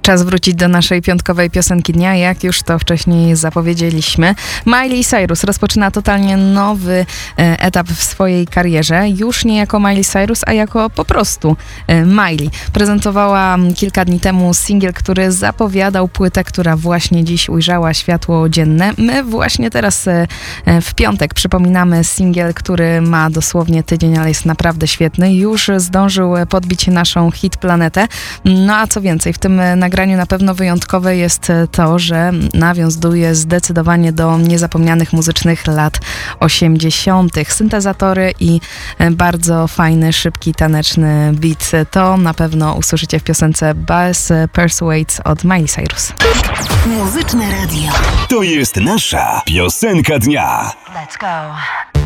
Czas wrócić do naszej piątkowej piosenki dnia, jak już to wcześniej zapowiedzieliśmy. Miley Cyrus rozpoczyna totalnie nowy etap w swojej karierze. Już nie jako Miley Cyrus, a jako po prostu Miley. Prezentowała kilka dni temu singiel, który zapowiadał płytę, która właśnie dziś ujrzała światło dzienne. My właśnie teraz w piątek przypominamy singiel, który ma dosłownie tydzień, ale jest naprawdę świetny. Już zdążył podbić naszą hit planetę. No a co więcej, w tym nagraniu na pewno wyjątkowe jest to, że nawiązuje zdecydowanie do niezapomnianych muzycznych lat 80. Syntezatory i bardzo fajny, szybki, taneczny beat. To na pewno usłyszycie w piosence Buzz Persuades od Miley Cyrus. Muzyczne radio. To jest nasza piosenka dnia. Let's go.